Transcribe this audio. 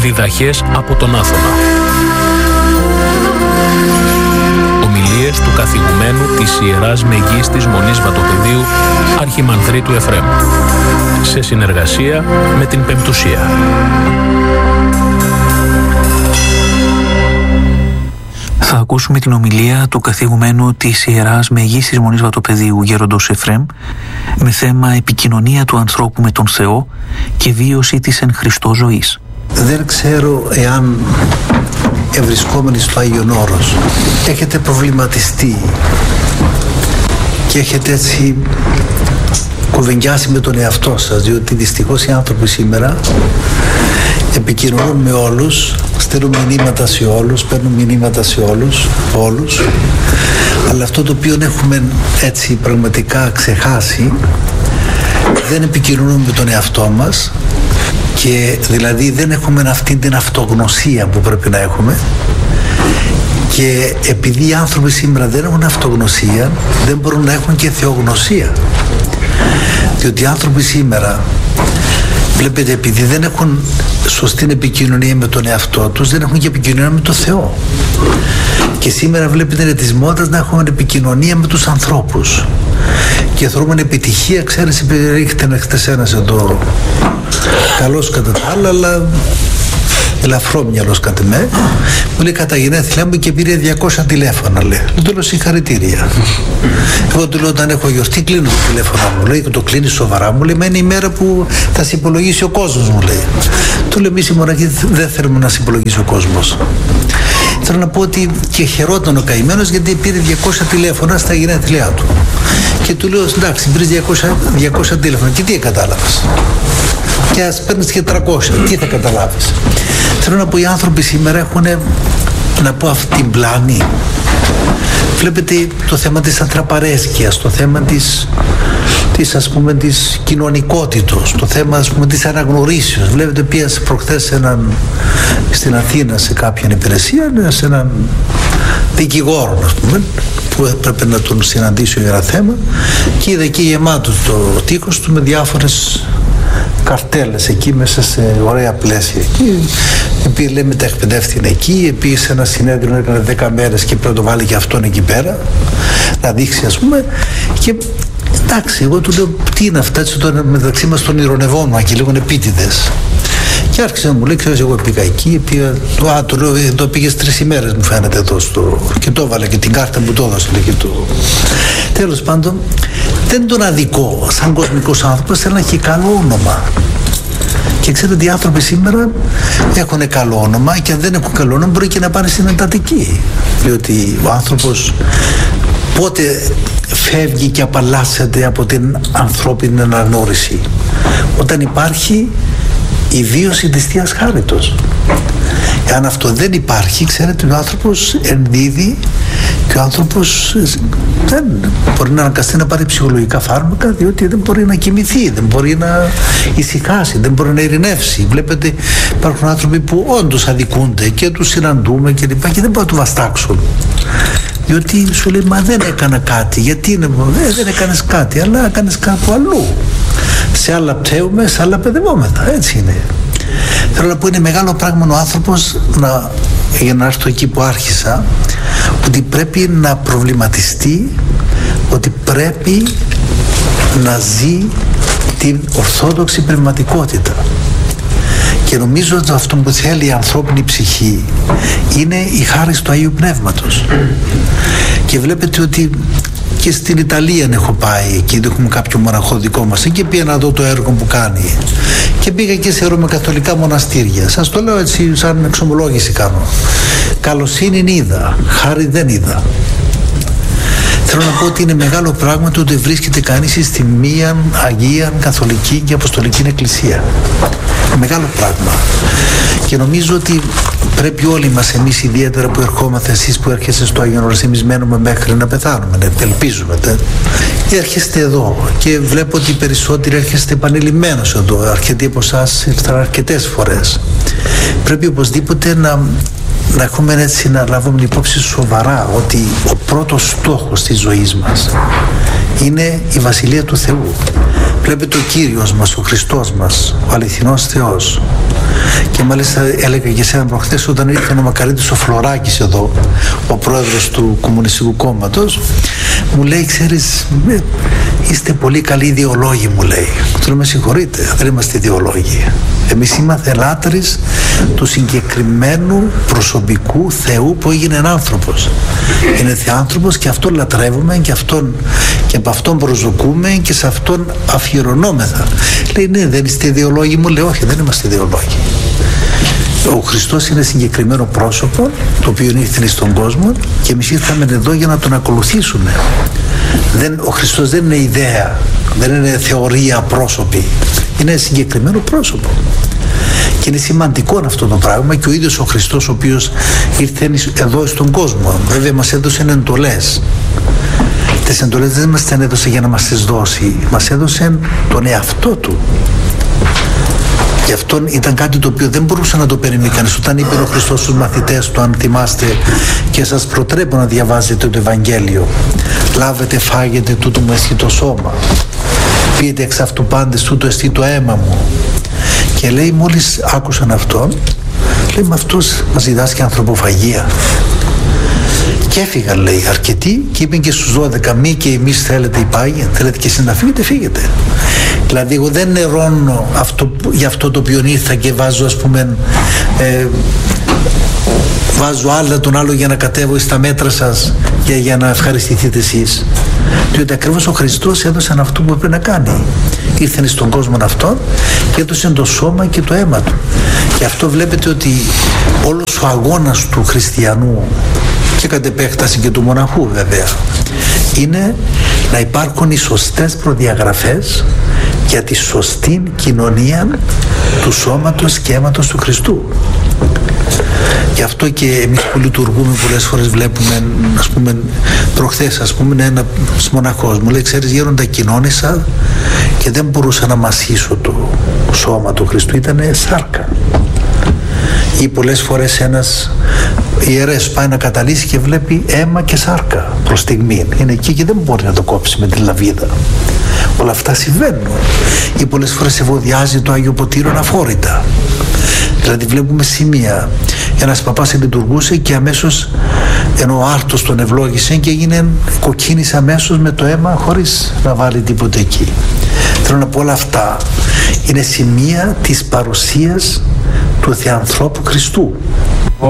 Διδαχές από τον Άθωνα. Ομιλίες του καθηγουμένου της Ιεράς Μεγίστης Μονής Βατοπεδίου Αρχιμανδρίτου Εφραίμ, σε συνεργασία με την Πεμπτουσία. Θα ακούσουμε την ομιλία του καθηγουμένου της Ιεράς Μεγίστης Μονής Βατοπεδίου Γέροντος Εφραίμ με θέμα επικοινωνία του ανθρώπου με τον Θεό και βίωση της εν Χριστώ ζωής. Δεν ξέρω εάν ευρισκόμενοι στο Άγιον Όρος έχετε προβληματιστεί και έχετε έτσι κουβεντιάσει με τον εαυτό σας, διότι δυστυχώς οι άνθρωποι σήμερα επικοινωνούν με όλους, στέλνουν μηνύματα σε όλους, παίρνουν μηνύματα σε όλους, αλλά αυτό το οποίο έχουμε έτσι πραγματικά ξεχάσει, δεν επικοινωνούμε με τον εαυτό μας, και δηλαδή δεν έχουμε αυτή την αυτογνωσία που πρέπει να έχουμε, και επειδή οι άνθρωποι σήμερα δεν έχουν αυτογνωσία, δεν μπορούν να έχουν και θεογνωσία, διότι οι άνθρωποι σήμερα, βλέπετε, επειδή δεν έχουν σωστή επικοινωνία με τον εαυτό τους, δεν έχουν και επικοινωνία με τον Θεό. Και σήμερα βλέπετε είναι της μόδας να έχουμε επικοινωνία με τους ανθρώπους. Και θεωρούμε επιτυχία, ξέρεις, επειδή ρίχτε ένας εδώ καλός κατά τα άλλα, αλλά ελαφρόμυαλος κατά με, μου λέει κατά γενέθλιά μου και πήρε 200 τηλέφωνα, λέει. Του λέω συγχαρητήρια. Εγώ του λέω όταν έχω γιορτή κλείνω το τηλέφωνο μου, λέει, και το κλείνει σοβαρά, μου λέει, μα είναι η μέρα που θα σε υπολογίσει ο κόσμος, μου λέει. Του λέω εμείς οι μοναχοί δεν θέλουμε να σε υπολογίσει ο κόσμος. Θέλω να πω ότι και χαιρόταν ο καημένος γιατί πήρε 200 τηλέφωνα στα γενέθλιά του. Και του λέω εντάξει, πήρες 200 τηλέφωνα και τι κατάλαβες? Και ας παίρνεις και 300, τι θα καταλάβεις? Θέλω να πω, οι άνθρωποι σήμερα έχουν, να πω, αυτή την πλάνη. Βλέπετε το θέμα της ατραπαρέσκειας, το θέμα της κοινωνικότητος, το θέμα, ας πούμε, της αναγνωρίσεως. Βλέπετε, πήγα προχθές στην Αθήνα σε κάποια υπηρεσία, σε έναν δικηγόρο, ας πούμε, που έπρεπε να τον συναντήσει για ένα θέμα, και είδα εκεί γεμάτο το τείχος του με διάφορες καρτέλες εκεί μέσα σε ωραία πλαίσια. Επειδή λέμε τα εκπαιδεύτηκε εκεί, επίσης σε ένα συνέδριο έκανε 10 μέρες και πρέπει να το βάλει και αυτόν εκεί πέρα, να δείξει, ας πούμε. Και εντάξει, εγώ του λέω τι είναι αυτά, έτσι τώρα μεταξύ μας τον ηρωνευόμουν και λίγο επίτηδες. Και άρχισε να μου λέει, ξέρεις, εγώ πήγα εκεί, του λέω, εδώ πήγες 3 ημέρες μου φαίνεται εδώ και το έβαλε και την κάρτα μου το έδωσε, λέει, και το... Τέλος πάντων, δεν τον αδικό, σαν κοσμικός άνθρωπος θέλει να έχει καλό όνομα. Και ξέρετε, οι άνθρωποι σήμερα έχουν καλό όνομα και αν δεν έχουν καλό όνομα μπορεί και να πάνε στην εντατική. Διότι ο άνθρωπος πότε φεύγει και απαλλάσσεται από την ανθρώπινη αναγνώριση? Όταν υπάρχει η βίωση της Θείας Χάριτος. Εάν αυτό δεν υπάρχει, ξέρετε, ο άνθρωπος ενδίδει και ο άνθρωπος δεν μπορεί να αναγκαστεί να πάρει ψυχολογικά φάρμακα, διότι δεν μπορεί να κοιμηθεί, δεν μπορεί να ησυχάσει, δεν μπορεί να ειρηνεύσει. Βλέπετε, υπάρχουν άνθρωποι που όντως αδικούνται και τους συναντούμε και λοιπά και δεν μπορούν να του βαστάξουν. Διότι σου λέει, μα δεν έκανα κάτι. Γιατί είναι, δεν έκανες κάτι, αλλά έκανες κάπου αλλού. Σε άλλα πταίουμε, σε άλλα παιδευόμεθα. Έτσι είναι. Θέλω να πω, είναι μεγάλο πράγμα ο άνθρωπος για να έρθω εκεί που άρχισα, ότι πρέπει να προβληματιστεί, ότι πρέπει να ζει την ορθόδοξη πνευματικότητα. Και νομίζω ότι αυτό που θέλει η ανθρώπινη ψυχή είναι η χάρις του Αγίου Πνεύματος. Και βλέπετε ότι και στην Ιταλία έχω πάει, εκεί έχουμε κάποιο μοναχό δικό μας, εκεί πήγα να δω το έργο που κάνει. Και πήγα και σε ρωμαιοκαθολικά μοναστήρια. Σας το λέω έτσι σαν εξομολόγηση κάνω. Καλοσύνη είδα, χάρη δεν είδα. Θέλω να πω ότι είναι μεγάλο πράγμα το ότι βρίσκεται κανείς στη μία Αγία Καθολική και Αποστολική Εκκλησία. Μεγάλο πράγμα. Και νομίζω ότι πρέπει όλοι μας, εμείς ιδιαίτερα που ερχόμαστε, εσείς που έρχεστε στο Άγιον Όρος, εμείς μένουμε μέχρι να πεθάνουμε, ελπίζουμε. Έρχεστε εδώ και βλέπω ότι οι περισσότεροι έρχεστε επανειλημμένως εδώ. Αρκετοί από εσάς ήρθαν αρκετές φορές. Πρέπει οπωσδήποτε να έχουμε έτσι, να λάβουμε υπόψη σοβαρά ότι ο πρώτος στόχος της ζωής μας είναι η Βασιλεία του Θεού. Βλέπετε ο Κύριος μας, ο Χριστός μας, ο αληθινός Θεός, Και μάλιστα έλεγα και εσένα προχθές, όταν ήρθε ο Μακαρίτης ο Φλωράκης εδώ, ο πρόεδρος του Κομμουνιστικού Κόμματος, μου λέει, ξέρεις, είστε πολύ καλοί ιδεολόγοι, μου λέει. Του λέω, με συγχωρείτε, δεν είμαστε ιδεολόγοι. Εμείς είμαστε λάτρεις του συγκεκριμένου προσωπικού Θεού που έγινε άνθρωπος. Είναι θεάνθρωπος και αυτόν λατρεύουμε και από αυτόν προσδοκούμε και σε αυτόν αφιερωνόμεθα. Λέει, ναι, δεν είστε ιδεολόγοι, μου λέει, όχι, δεν είμαστε ιδεολόγοι. Ο Χριστός είναι συγκεκριμένο πρόσωπο, το οποίο ήρθε στον κόσμο και εμείς ήρθαμε εδώ για να τον ακολουθήσουμε. Ο Χριστός δεν είναι ιδέα, δεν είναι θεωρία, πρόσωπη. Είναι συγκεκριμένο πρόσωπο. Και είναι σημαντικό αυτό το πράγμα, και ο ίδιος ο Χριστός, ο οποίος ήρθε εδώ στον κόσμο, βέβαια μας έδωσε εντολές. Τις εντολές δεν μας τις έδωσε για να μας τις δώσει, μας έδωσε τον εαυτό του. Γι' αυτό ήταν κάτι το οποίο δεν μπορούσε να το περιμένει κανείς. Όταν είπε ο Χριστός στους μαθητές του, αν θυμάστε, και σας προτρέπω να διαβάζετε το Ευαγγέλιο, λάβετε, φάγετε, τούτο μου εστί το σώμα, πείτε εξ αυτού πάντες, τούτο εστί το αίμα μου. Και λέει, μόλις άκουσαν αυτόν, λέει, με αυτός μας διδάσκει ανθρωποφαγία. Και έφυγαν, λέει, αρκετοί, και είπαν και στους 12, μη και εμείς θέλετε οι πάγοι, θέλετε και εσείς να φύγετε, φύγετε. Δηλαδή εγώ δεν νερώνω για αυτό το οποίο ήρθα και βάζω, ας πούμε, βάζω άλλα τον άλλο για να κατέβω στα μέτρα σας για να ευχαριστηθείτε εσείς. Διότι ακριβώς ο Χριστός έδωσε αυτό που έπρεπε να κάνει. Ήρθε στον κόσμο αυτόν και έδωσε το σώμα και το αίμα του. Γι' αυτό βλέπετε ότι όλος ο αγώνας του χριστιανού, και κατ' επέκταση και του μοναχού βέβαια, είναι να υπάρχουν οι σωστές προδιαγραφές για τη σωστή κοινωνία του σώματος και αίματος του Χριστού. Γι' αυτό και εμείς που λειτουργούμε πολλές φορές βλέπουμε, ας πούμε, προχθές, ας πούμε, ένας μοναχός μου λέει, ξέρεις γέροντα, κοινώνησα και δεν μπορούσα να μασίσω το σώμα του Χριστού, ήταν σάρκα. Ή πολλές φορές ένας ιερέας πάει να καταλύσει και βλέπει αίμα και σάρκα προς στιγμή. Είναι εκεί και δεν μπορεί να το κόψει με τη λαβίδα. Όλα αυτά συμβαίνουν. Ή πολλές φορές ευωδιάζει το Άγιο Ποτήριον αφόρητα. Δηλαδή βλέπουμε σημεία. Ένας παπάς λειτουργούσε και αμέσως, ενώ ο άρτος τον ευλόγησε, και κοκκίνησε αμέσως με το αίμα χωρίς να βάλει τίποτε εκεί. Θέλω να πω, όλα αυτά είναι σημεία της παρουσίας του Θεανθρώπου Χριστού.